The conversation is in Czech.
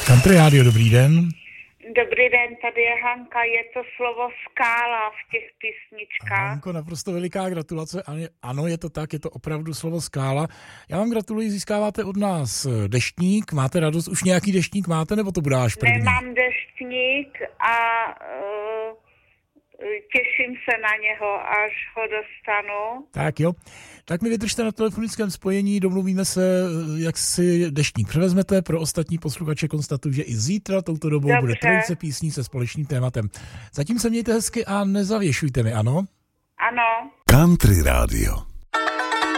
Country Radio, dobrý den. Dobrý den, tady je Hanka, je to slovo skála v těch písničkách. Hanko, naprosto veliká gratulace. Ano, je to tak, je to opravdu slovo skála. Já vám gratuluji, získáváte od nás deštník. Máte radost? Už nějaký deštník máte, nebo to bude až první? Nemám deštník a těším se na něho, až ho dostanu. Tak jo. Tak mi vydržte na telefonickém spojení, domluvíme se, jak si deštník převezmete. Pro ostatní posluchače konstatuji, že i zítra touto dobou Dobře. bude trojice písní se společným tématem. Zatím se mějte hezky a nezavěšujte mi, ano? Ano. Country Radio.